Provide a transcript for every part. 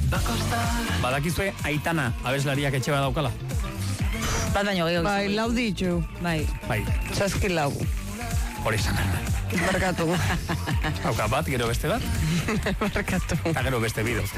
Badakizue Aitana abeslariak etxe bat daukala? Bat baino gehiago. Bai, lau ditu. Bai. Zazki lau. Hori izan. Barkatu. Hauka bat, gero beste bat? Barkatu. Eta gero beste bidez.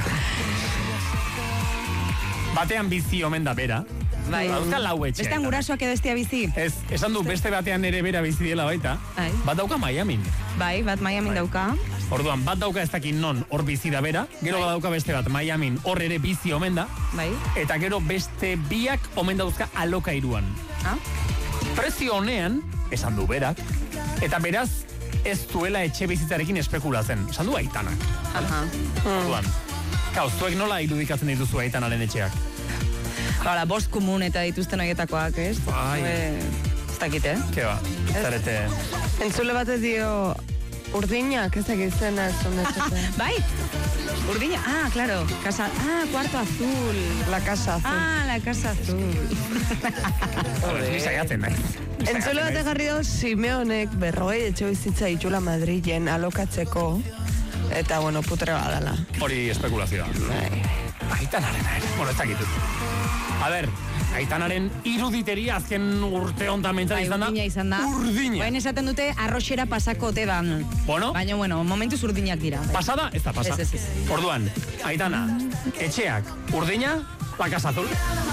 Batean bizi omen da bera. Bai. Dauzka lau etxe. Bestean gurasoak edo estia bizi. Ez, esan du beste batean ere bera bizi diela baita. Bai. Bat dauka Miamin. Bai, bat Miamin dauka. Orduan, bat dauka ez dakin non hor bizi da bera, gero bat dauka beste bat Miamin hor ere bizi omen da, Bai. eta gero beste biak omen dauzka alokairuan. Prezio honean, esan du berak, eta beraz ez duela etxe bizitzarekin espekulatzen, esan du Aitanak. Orduan, zuek nola irudikatzen dituzu Aitanaren etxeak? Hala, bost komun eta dituzten horietakoak, ez? Bai. Ez dakit, Ke ba, zarete... Entzule batez dio... Urdinak, ez egitzen ez honetzen. Bai, urdina, claro, cuarto azul. La casa azul. La casa azul. Saiatzen naiz. Entzule bat egarri do, Simeonek 40 etxe bizitza ditula Madrilen alokatzeko. Eta, bueno, putre badala. Hori espekulazioa. Aitanaren, ez dakitut. A ber, Aitanaren iruditeria azken urte hontan mentzat izan da. Urdina. Baina esaten dute arroxera pasako te dan. Bueno. Baina, momentuz urdinak dira. Pasada, ez da pasa. Ez. Orduan, Aitana, etxeak, urdina, la casa azul.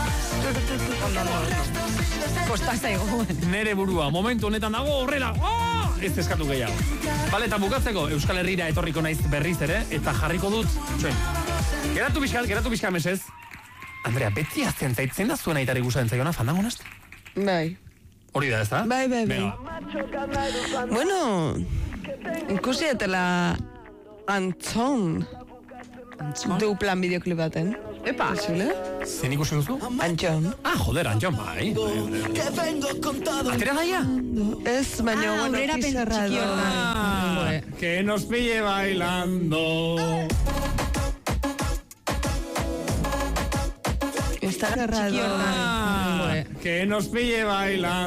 Kosta zaigu. Nere burua, momentu honetan dago horrela. Ez eskatu gehiago. Bale, eta bukatzeko, Euskal Herrira etorriko naiz berriz ere, eta jarriko dut, geratu bizka mesez. Andrea, beti azten zaitzen da zuen aitari gustatzen zaiona fandangonaz? Bai. Hori da, ez da? Bai. Bueno, ikusi etela Antzon duplan videoklip baten. Epa. Zen ikusi duzu? Antxon. Joder, Antxon, bai. Atera daia? Ez, baina, bueno, txiki Que nos pille bailando. Está cerrado. Que nos pille bailando.